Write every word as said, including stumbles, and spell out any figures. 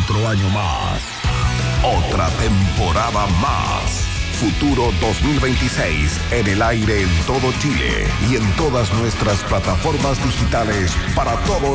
Otro año más. Otra temporada más. Futuro dos mil veintiséis en el aire en todo Chile y en todas nuestras plataformas digitales para todo